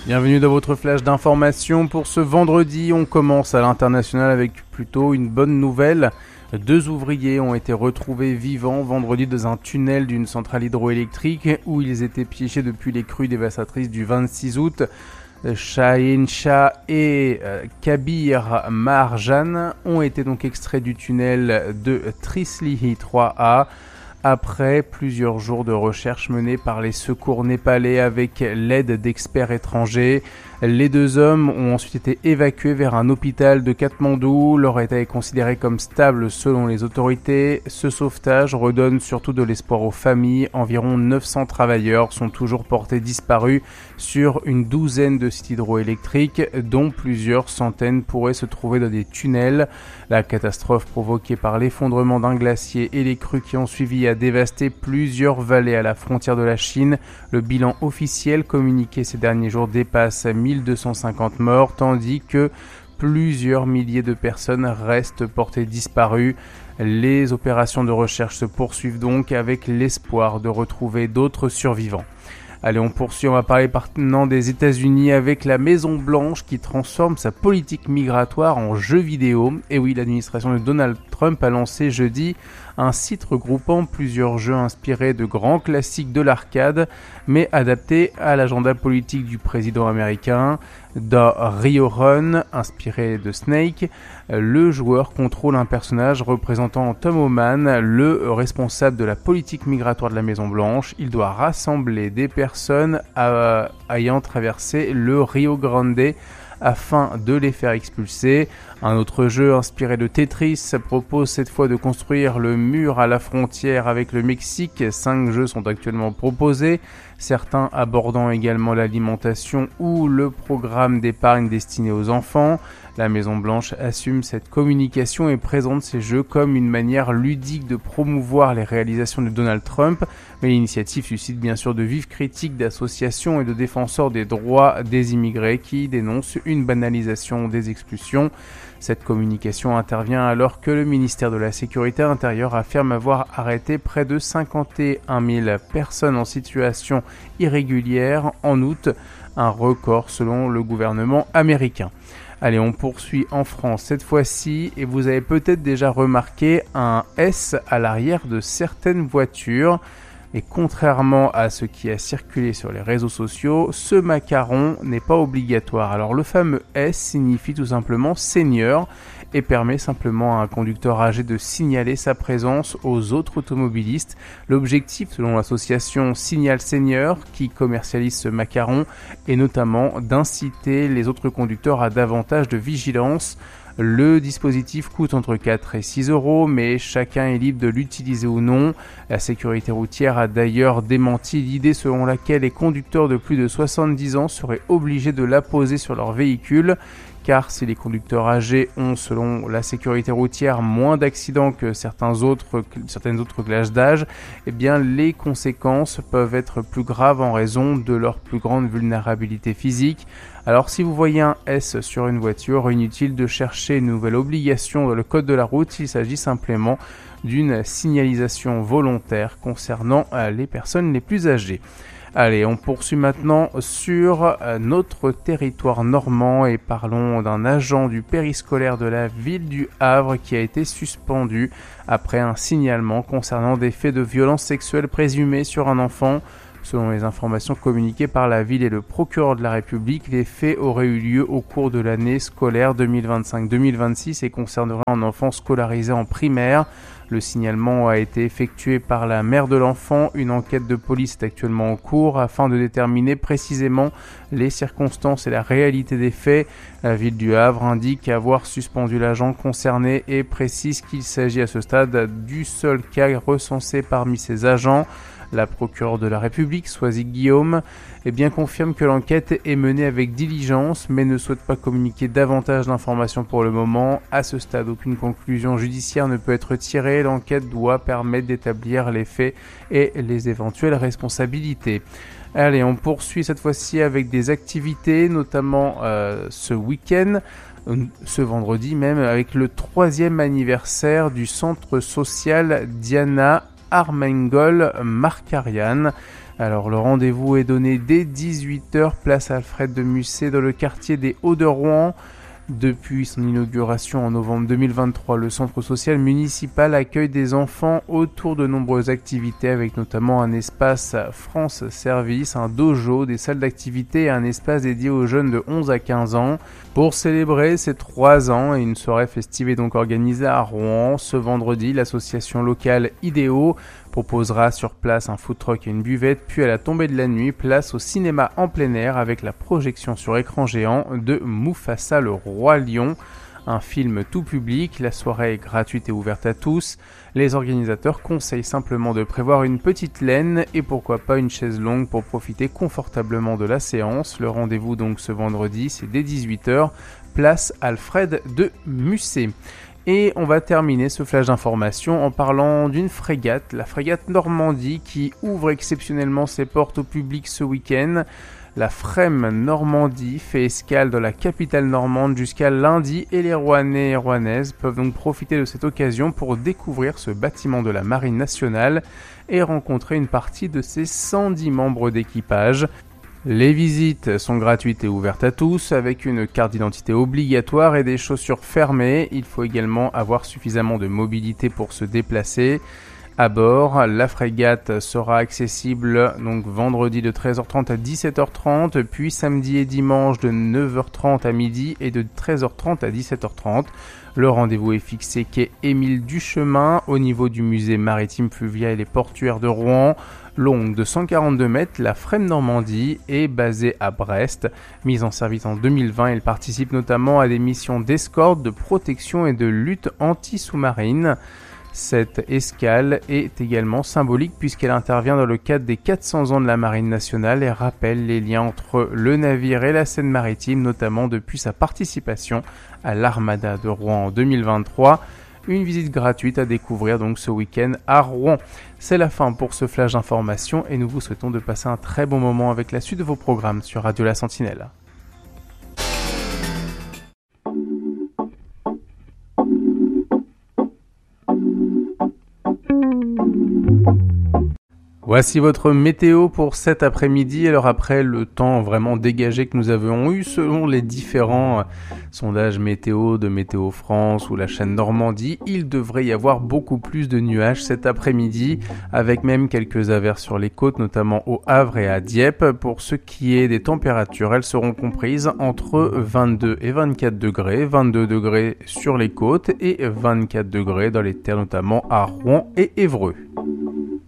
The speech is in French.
Bienvenue dans votre flash d'information pour ce vendredi. On commence à l'international avec plutôt une bonne nouvelle. 2 ouvriers ont été retrouvés vivants vendredi dans un tunnel d'une centrale hydroélectrique où ils étaient piégés depuis les crues dévastatrices du 26 août. Shahin Shah et Kabir Marjan ont été donc extraits du tunnel de Trislihi 3A. Après plusieurs jours de recherche menée par les secours népalais avec l'aide d'experts étrangers, les 2 hommes ont ensuite été évacués vers un hôpital de Katmandou. Leur état est considéré comme stable selon les autorités. Ce sauvetage redonne surtout de l'espoir aux familles. Environ 900 travailleurs sont toujours portés disparus sur une douzaine de sites hydroélectriques, dont plusieurs centaines pourraient se trouver dans des tunnels. La catastrophe provoquée par l'effondrement d'un glacier et les crues qui ont suivi a dévasté plusieurs vallées à la frontière de la Chine. Le bilan officiel communiqué ces derniers jours dépasse 1250 morts, tandis que plusieurs milliers de personnes restent portées disparues. Les opérations de recherche se poursuivent donc avec l'espoir de retrouver d'autres survivants. Allez, on poursuit, on va parler maintenant des États-Unis avec la Maison Blanche qui transforme sa politique migratoire en jeu vidéo. Et oui, l'administration de Donald Trump a lancé jeudi un site regroupant plusieurs jeux inspirés de grands classiques de l'arcade, mais adaptés à l'agenda politique du président américain. Dans Rio Run, inspiré de Snake, le joueur contrôle un personnage représentant Tom Homan, le responsable de la politique migratoire de la Maison Blanche. Il doit rassembler des personnes ayant traversé le Rio Grande afin de les faire expulser. Un autre jeu inspiré de Tetris propose cette fois de construire le mur à la frontière avec le Mexique. 5 jeux sont actuellement proposés, certains abordant également l'alimentation ou le programme d'épargne destiné aux enfants. La Maison Blanche assume cette communication et présente ces jeux comme une manière ludique de promouvoir les réalisations de Donald Trump, mais l'initiative suscite bien sûr de vives critiques d'associations et de défenseurs des droits des immigrés qui dénoncent une banalisation des expulsions. Cette communication intervient alors que le ministère de la Sécurité intérieure affirme avoir arrêté près de 51 000 personnes en situation irrégulière en août, un record selon le gouvernement américain. Allez, on poursuit en France cette fois-ci et vous avez peut-être déjà remarqué un S à l'arrière de certaines voitures. Et contrairement à ce qui a circulé sur les réseaux sociaux, ce macaron n'est pas obligatoire. Alors le fameux S signifie tout simplement senior et permet simplement à un conducteur âgé de signaler sa présence aux autres automobilistes. L'objectif, selon l'association Signal Senior qui commercialise ce macaron, est notamment d'inciter les autres conducteurs à davantage de vigilance. Le dispositif coûte entre 4 et 6 euros, mais chacun est libre de l'utiliser ou non. La sécurité routière a d'ailleurs démenti l'idée selon laquelle les conducteurs de plus de 70 ans seraient obligés de l'apposer sur leur véhicule. Car si les conducteurs âgés ont, selon la sécurité routière, moins d'accidents que certaines autres classes d'âge, eh bien les conséquences peuvent être plus graves en raison de leur plus grande vulnérabilité physique. Alors si vous voyez un S sur une voiture, inutile de chercher une nouvelle obligation dans le code de la route, il s'agit simplement d'une signalisation volontaire concernant les personnes les plus âgées. Allez, on poursuit maintenant sur notre territoire normand et parlons d'un agent du périscolaire de la ville du Havre qui a été suspendu après un signalement concernant des faits de violence sexuelle présumés sur un enfant. Selon les informations communiquées par la ville et le procureur de la République, les faits auraient eu lieu au cours de l'année scolaire 2025-2026 et concerneraient un enfant scolarisé en primaire. Le signalement a été effectué par la mère de l'enfant. Une enquête de police est actuellement en cours afin de déterminer précisément les circonstances et la réalité des faits. La ville du Havre indique avoir suspendu l'agent concerné et précise qu'il s'agit à ce stade du seul cas recensé parmi ses agents. La procureure de la République, Soisy Guillaume, confirme que l'enquête est menée avec diligence, mais ne souhaite pas communiquer davantage d'informations pour le moment. À ce stade, aucune conclusion judiciaire ne peut être tirée. L'enquête doit permettre d'établir les faits et les éventuelles responsabilités. Allez, on poursuit cette fois-ci avec des activités, notamment ce week-end, ce vendredi même, avec le 3e anniversaire du centre social Diana Armengol Markarian. Alors le rendez-vous est donné dès 18h, place Alfred de Musset dans le quartier des Hauts de Rouen. Depuis son inauguration en novembre 2023, le centre social municipal accueille des enfants autour de nombreuses activités avec notamment un espace France Service, un dojo, des salles d'activité et un espace dédié aux jeunes de 11 à 15 ans. Pour célébrer ses 3 ans, une soirée festive est donc organisée à Rouen. Ce vendredi, l'association locale Idéo proposera sur place un food truck et une buvette, puis à la tombée de la nuit, place au cinéma en plein air avec la projection sur écran géant de Mufasa le Roi Lion, un film tout public. La soirée est gratuite et ouverte à tous. Les organisateurs conseillent simplement de prévoir une petite laine et pourquoi pas une chaise longue pour profiter confortablement de la séance. Le rendez-vous donc ce vendredi, c'est dès 18h, place Alfred de Musset. Et on va terminer ce flash d'information en parlant d'une frégate, la frégate Normandie, qui ouvre exceptionnellement ses portes au public ce week-end. La Frème Normandie fait escale dans la capitale normande jusqu'à lundi et les Rouennais et Rouennaises peuvent donc profiter de cette occasion pour découvrir ce bâtiment de la Marine nationale et rencontrer une partie de ses 110 membres d'équipage. Les visites sont gratuites et ouvertes à tous, avec une carte d'identité obligatoire et des chaussures fermées. Il faut également avoir suffisamment de mobilité pour se déplacer. À bord, la frégate sera accessible donc vendredi de 13h30 à 17h30, puis samedi et dimanche de 9h30 à midi et de 13h30 à 17h30. Le rendez-vous est fixé quai Émile Duchemin au niveau du musée maritime fluvial et portuaire de Rouen. Longue de 142 mètres, la Frème Normandie est basée à Brest. Mise en service en 2020, elle participe notamment à des missions d'escorte, de protection et de lutte anti-sous-marine. Cette escale est également symbolique puisqu'elle intervient dans le cadre des 400 ans de la Marine nationale et rappelle les liens entre le navire et la scène maritime, notamment depuis sa participation à l'Armada de Rouen en 2023. Une visite gratuite à découvrir donc ce week-end à Rouen. C'est la fin pour ce flash d'information et nous vous souhaitons de passer un très bon moment avec la suite de vos programmes sur Radio La Sentinelle. Voici votre météo pour cet après-midi. Alors après le temps vraiment dégagé que nous avons eu selon les différents sondages météo de Météo France ou la chaîne Normandie, il devrait y avoir beaucoup plus de nuages cet après-midi avec même quelques averses sur les côtes, notamment au Havre et à Dieppe. Pour ce qui est des températures, elles seront comprises entre 22 et 24 degrés, 22 degrés sur les côtes et 24 degrés dans les terres, notamment à Rouen et Évreux.